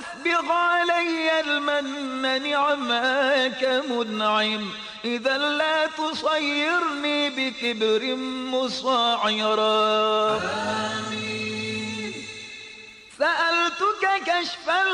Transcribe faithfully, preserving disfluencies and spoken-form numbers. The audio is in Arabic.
وأسبغ علي المن نعماك منعم إذا لا تصيرني بكبر مصاعرا. آمين. سألتك كشف